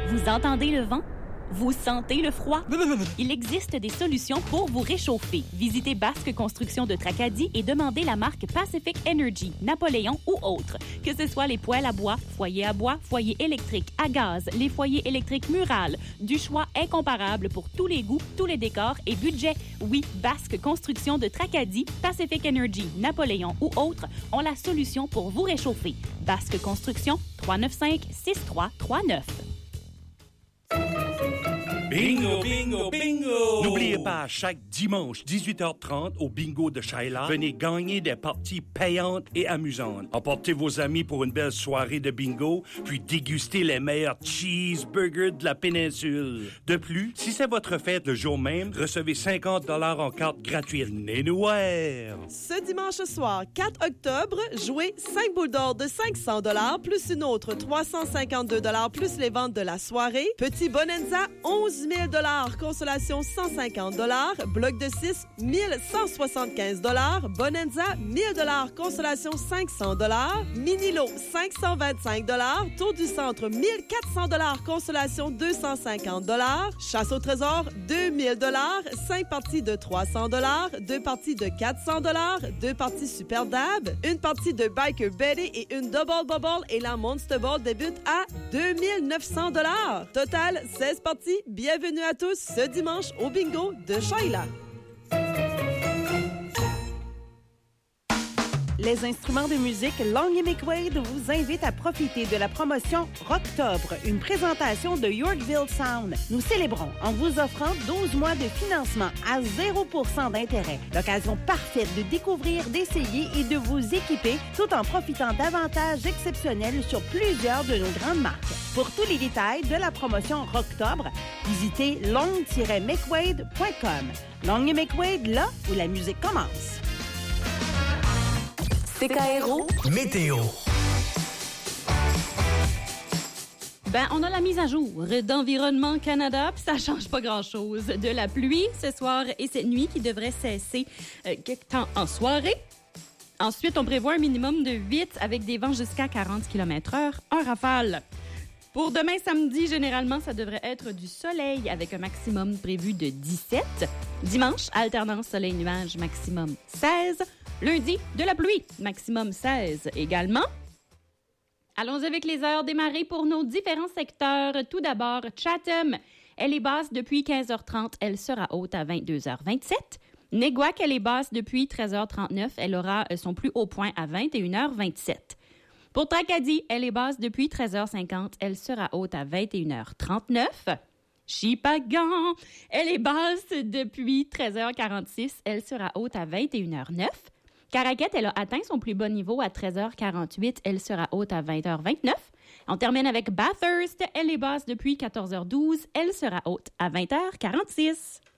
Vous entendez le vent? Vous sentez le froid? Il existe des solutions pour vous réchauffer. Visitez Basque Construction de Tracadie et demandez la marque Pacific Energy, Napoléon ou autre. Que ce soit les poêles à bois, foyer électrique, à gaz, les foyers électriques murales, du choix incomparable pour tous les goûts, tous les décors et budgets. Oui, Basque Construction de Tracadie, Pacific Energy, Napoléon ou autre ont la solution pour vous réchauffer. Basque Construction, 395-6339. Bingo, bingo, bingo! N'oubliez pas, chaque dimanche, 18h30, au bingo de Shaila, venez gagner des parties payantes et amusantes. Emportez vos amis pour une belle soirée de bingo, puis dégustez les meilleurs cheeseburgers de la péninsule. De plus, si c'est votre fête le jour même, recevez 50 $ en carte gratuite. Nénouère! Ce dimanche soir, 4 octobre, jouez 5 boules d'or de 500 $ plus une autre 352 $ plus les ventes de la soirée. Petit Bonanza, 11 000 $, consolation 150 $, bloc de 6, 1175 $, Bonanza, 1000 $, consolation 500 $, mini-lot, 525 $, tour du centre, 1400 $, consolation 250 $, chasse au trésor, 2000 $, 5 parties de 300 $, 2 parties de 400 $, 2 parties Super Dab, une partie de Biker Betty et une Double Bubble et la Monster Ball débute à 2900 $. Total, 16 parties. Bienvenue à tous ce dimanche au bingo de Shaila. Les instruments de musique Long & McQuaid vous invitent à profiter de la promotion Rocktobre, une présentation de Yorkville Sound. Nous célébrons en vous offrant 12 mois de financement à 0% d'intérêt. L'occasion parfaite de découvrir, d'essayer et de vous équiper tout en profitant d'avantages exceptionnels sur plusieurs de nos grandes marques. Pour tous les détails de la promotion Rocktobre, visitez long-mcquaid.com. Long & McQuaid, là où la musique commence. TKRO Météo. On a la mise à jour d'Environnement Canada, puis ça change pas grand-chose. De la pluie ce soir et cette nuit qui devrait cesser quelque temps en soirée. Ensuite, on prévoit un minimum de 8 avec des vents jusqu'à 40 km/h en rafale. Pour demain samedi, généralement, ça devrait être du soleil avec un maximum prévu de 17. Dimanche, alternance soleil-nuage, maximum 16. Lundi, de la pluie, maximum 16 également. Allons avec les heures des marées pour nos différents secteurs. Tout d'abord, Chatham, elle est basse depuis 15h30, elle sera haute à 22h27. Neguac, elle est basse depuis 13h39, elle aura son plus haut point à 21h27. Pour Tracadie, elle est basse depuis 13h50, elle sera haute à 21h39. Shippagan, elle est basse depuis 13h46, elle sera haute à 21h09. Caraquet, elle a atteint son plus bas niveau à 13h48. Elle sera haute à 20h29. On termine avec Bathurst. Elle est basse depuis 14h12. Elle sera haute à 20h46.